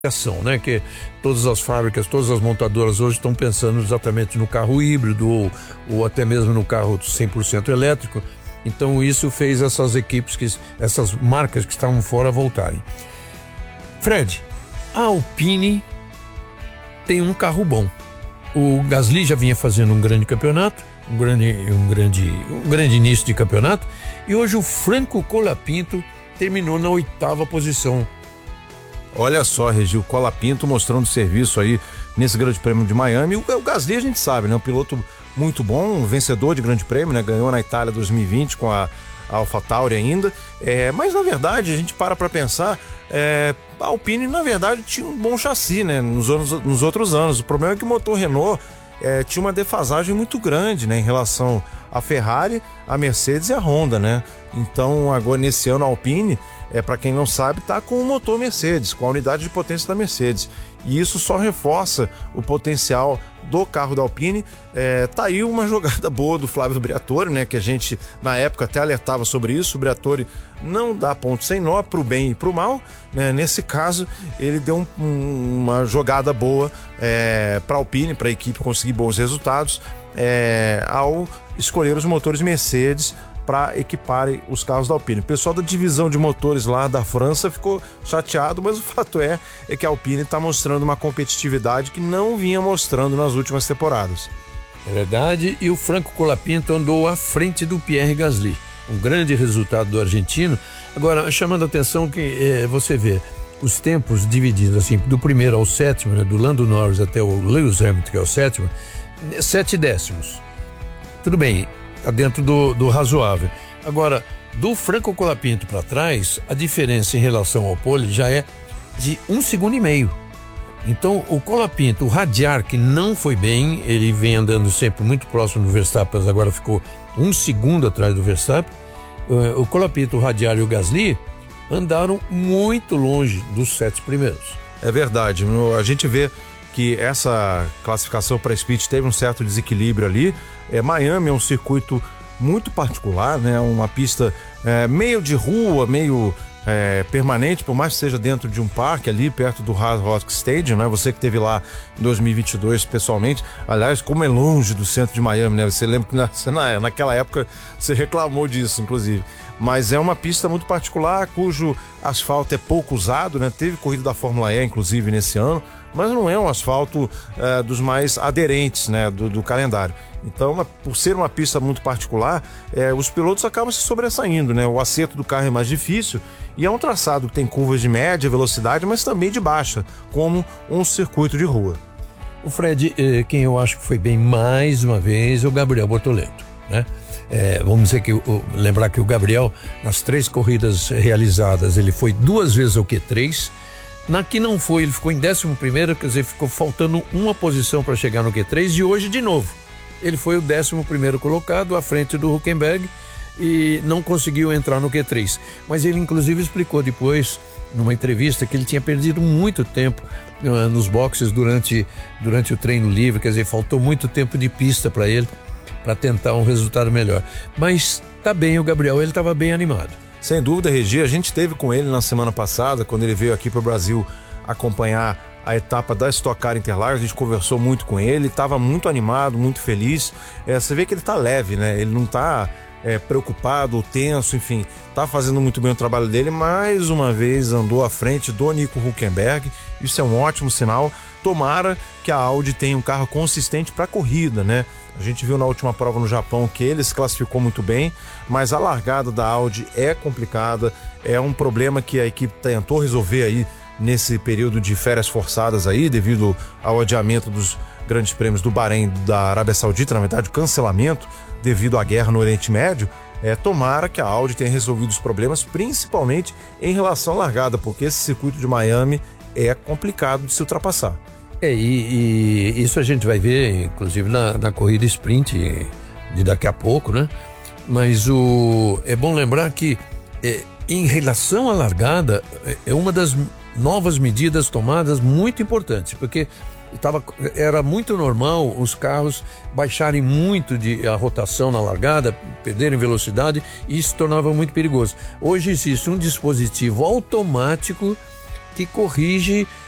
né? Que todas as fábricas, todas as montadoras hoje estão pensando exatamente no carro híbrido ou até mesmo no carro 100% elétrico. Então isso fez essas equipes, essas marcas que estavam fora voltarem. Fred, a Alpine tem um carro bom. O Gasly já vinha fazendo um grande campeonato, um grande início de campeonato, e hoje o Franco Colapinto terminou na 8ª posição. Olha só, Regi, o Colapinto mostrando serviço aí nesse Grande Prêmio de Miami. O Gasly a gente sabe, né? Um piloto muito bom, um vencedor de Grande Prêmio, né? Ganhou na Itália 2020 com a AlphaTauri ainda. Mas na verdade, a gente para pensar, a Alpine na verdade tinha um bom chassi, né? Nos outros anos. O problema é que o motor Renault tinha uma defasagem muito grande, né? Em relação à Ferrari, a Mercedes e a Honda, né? Então agora nesse ano a Alpine, para quem não sabe, tá com o motor Mercedes, com a unidade de potência da Mercedes. E isso só reforça o potencial do carro da Alpine. Tá aí uma jogada boa do Flávio Briatore, né? Que a gente na época até alertava sobre isso. O Briatore não dá ponto sem nó, pro bem e pro mal, né? Nesse caso, ele deu uma jogada boa para a Alpine, para a equipe conseguir bons resultados ao escolher os motores Mercedes para equiparem os carros da Alpine. O pessoal da divisão de motores lá da França ficou chateado, mas o fato é que a Alpine está mostrando uma competitividade que não vinha mostrando nas últimas temporadas. É verdade, e o Franco Colapinto andou à frente do Pierre Gasly. Um grande resultado do argentino. Agora, chamando a atenção que você vê os tempos divididos assim, do primeiro ao sétimo, né, do Lando Norris até o Lewis Hamilton, que é o sétimo, 7 décimos. Tudo bem, tá dentro do razoável. Agora, do Franco Colapinto para trás, a diferença em relação ao pole já é de 1,5 segundos. Então, o Colapinto, o Radiar, que não foi bem, ele vem andando sempre muito próximo do Verstappen, mas agora ficou 1 segundo atrás do Verstappen. O Colapinto, o Radiar e o Gasly andaram muito longe dos 7 primeiros. É verdade, a gente vê que essa classificação para sprint teve um certo desequilíbrio ali. Miami é um circuito muito particular, né? Uma pista meio de rua, meio permanente, por mais que seja dentro de um parque ali perto do Hard Rock Stadium, né? Você que esteve lá em 2022 pessoalmente, aliás, como é longe do centro de Miami, né? Você lembra que naquela época você reclamou disso, inclusive. Mas é uma pista muito particular, cujo asfalto é pouco usado, né? Teve corrida da Fórmula E, inclusive, nesse ano, mas não é um asfalto dos mais aderentes, né, do calendário. Então, por ser uma pista muito particular, os pilotos acabam se sobressaindo, né? O acerto do carro é mais difícil e é um traçado que tem curvas de média velocidade, mas também de baixa, como um circuito de rua. O Fred, quem eu acho que foi bem mais uma vez é o Gabriel Bortoleto, né? Vamos dizer que lembrar que o Gabriel, nas 3 corridas realizadas, ele foi 2 vezes ao Q3. Na que não foi, ele ficou em 11º, quer dizer, ficou faltando uma posição para chegar no Q3, e hoje de novo ele foi o 11º colocado à frente do Hülkenberg e não conseguiu entrar no Q3, mas ele inclusive explicou depois numa entrevista que ele tinha perdido muito tempo nos boxes durante o treino livre, quer dizer, faltou muito tempo de pista para ele para tentar um resultado melhor, mas tá bem, o Gabriel, ele estava bem animado. Sem dúvida, Regi, a gente esteve com ele na semana passada, quando ele veio aqui para o Brasil acompanhar a etapa da Stock Car Interlagos. A gente conversou muito com ele, estava muito animado, muito feliz. Você vê que ele está leve, né? Ele não está preocupado ou tenso, enfim, está fazendo muito bem o trabalho dele. Mais uma vez andou à frente do Nico Hülkenberg, isso é um ótimo sinal. Tomara que a Audi tenha um carro consistente para a corrida, né? A gente viu na última prova no Japão que ele se classificou muito bem, mas a largada da Audi é complicada, é um problema que a equipe tentou resolver aí nesse período de férias forçadas aí, devido ao adiamento dos grandes prêmios do Bahrein, da Arábia Saudita, na verdade o cancelamento devido à guerra no Oriente Médio. Tomara que a Audi tenha resolvido os problemas, principalmente em relação à largada, porque esse circuito de Miami é complicado de se ultrapassar. E isso a gente vai ver, inclusive, na corrida sprint de daqui a pouco, né? Mas é bom lembrar que, em relação à largada, é uma das novas medidas tomadas muito importantes, porque era muito normal os carros baixarem muito a rotação na largada, perderem velocidade, e isso tornava muito perigoso. Hoje existe um dispositivo automático que corrige